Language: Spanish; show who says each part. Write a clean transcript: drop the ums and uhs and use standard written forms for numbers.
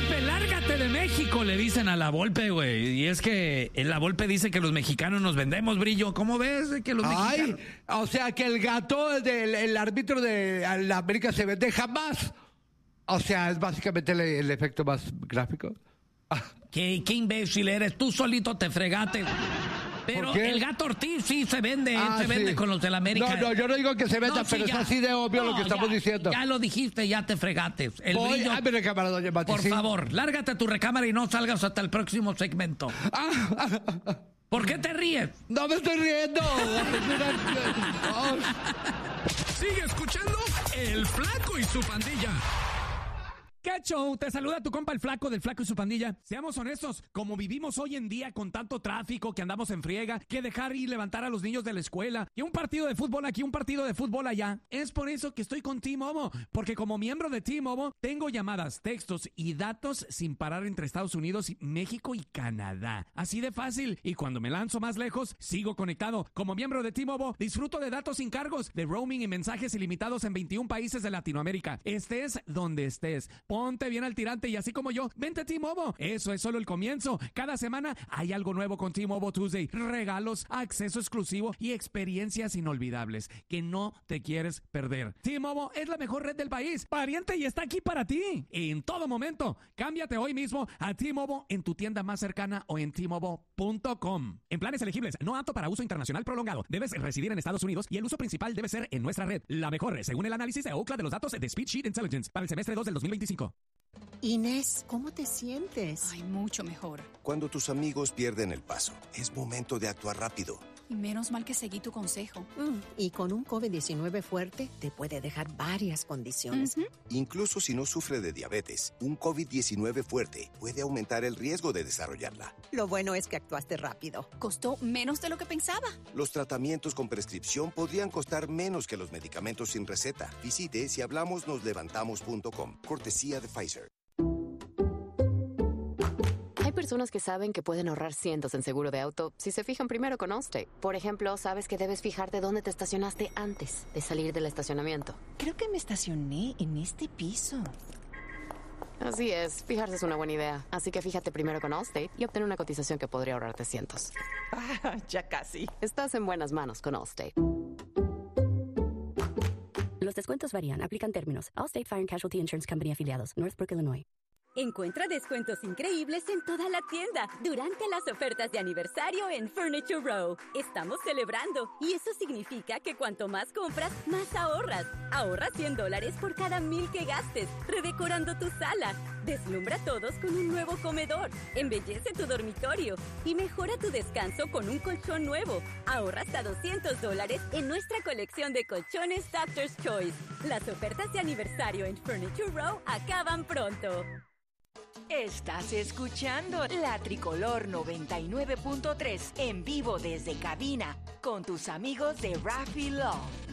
Speaker 1: Volpe, lárgate de México, le dicen a la Volpe, güey. Y es que la Volpe dice que los mexicanos nos vendemos, Brillo. ¿Cómo ves que los mexicanos?
Speaker 2: O sea, que el gato, el árbitro de la América se vende jamás. O sea, es básicamente el efecto más gráfico.
Speaker 1: ¿Qué imbécil eres? Tú solito te fregaste. Pero el gato Ortiz sí se vende, se vende con los de la América.
Speaker 2: No, yo no digo que se venda, pero es así de obvio lo que estamos diciendo.
Speaker 1: Ya lo dijiste, ya te fregaste.
Speaker 2: Brillo, mi recámara, doña Mati.
Speaker 1: Por favor, lárgate a tu recámara y no salgas hasta el próximo segmento. ¿Por qué te ríes?
Speaker 2: No me estoy riendo.
Speaker 3: Sigue escuchando El Flaco y su Pandilla.
Speaker 4: ¿Qué show? Te saluda tu compa el Flaco del Flaco y su Pandilla. Seamos honestos, como vivimos hoy en día con tanto tráfico, que andamos en friega, que dejar y levantar a los niños de la escuela, y un partido de fútbol aquí, un partido de fútbol allá, es por eso que estoy con T-Mobile, porque como miembro de T-Mobile tengo llamadas, textos y datos sin parar entre Estados Unidos, México y Canadá. Así de fácil, y cuando me lanzo más lejos, sigo conectado. Como miembro de T-Mobile, disfruto de datos sin cargos, de roaming y mensajes ilimitados en 21 países de Latinoamérica. Estés donde estés. Ponte bien al tirante y así como yo, vente a T-Mobile. Eso es solo el comienzo. Cada semana hay algo nuevo con T-Mobile Tuesday. Regalos, acceso exclusivo y experiencias inolvidables que no te quieres perder. T-Mobile es la mejor red del país. Pariente, y está aquí para ti. En todo momento. Cámbiate hoy mismo a T-Mobile en tu tienda más cercana o en T-Mobile.com. En planes elegibles, no apto para uso internacional prolongado. Debes residir en Estados Unidos y el uso principal debe ser en nuestra red. La mejor, según el análisis de Ookla de los datos de Speedsheet Intelligence para el semestre 2 del 2025.
Speaker 5: Inés, ¿cómo te sientes?
Speaker 6: Ay, mucho mejor.
Speaker 7: Cuando tus amigos pierden el paso, es momento de actuar rápido.
Speaker 6: Y menos mal que seguí tu consejo.
Speaker 5: Y con un COVID-19 fuerte, te puede dejar varias condiciones.
Speaker 7: Incluso si no sufre de diabetes, un COVID-19 fuerte puede aumentar el riesgo de desarrollarla.
Speaker 5: Lo bueno es que actuaste rápido.
Speaker 6: Costó menos de lo que pensaba.
Speaker 7: Los tratamientos con prescripción podrían costar menos que los medicamentos sin receta. Visite sihablamosnoslevantamos.com. Cortesía de Pfizer.
Speaker 8: Hay personas que saben que pueden ahorrar cientos en seguro de auto si se fijan primero con Allstate. Por ejemplo, sabes que debes fijarte dónde te estacionaste antes de salir del estacionamiento.
Speaker 9: Creo que me estacioné en este piso.
Speaker 8: Así es, fijarse es una buena idea. Así que fíjate primero con Allstate y obtén una cotización que podría ahorrarte cientos.
Speaker 9: Ya casi.
Speaker 8: Estás en buenas manos con Allstate.
Speaker 10: Los descuentos varían. Aplican términos. Allstate Fire and Casualty Insurance Company afiliados. Northbrook, Illinois.
Speaker 11: Encuentra descuentos increíbles en toda la tienda durante las ofertas de aniversario en Furniture Row. Estamos celebrando y eso significa que cuanto más compras, más ahorras. Ahorra $100 por cada 1,000 que gastes, redecorando tu sala. Deslumbra a todos con un nuevo comedor. Embellece tu dormitorio y mejora tu descanso con un colchón nuevo. Ahorra hasta $200 en nuestra colección de colchones Doctor's Choice. Las ofertas de aniversario en Furniture Row acaban pronto.
Speaker 9: Estás escuchando La Tricolor 99.3 en vivo desde cabina con tus amigos de Raffy Love.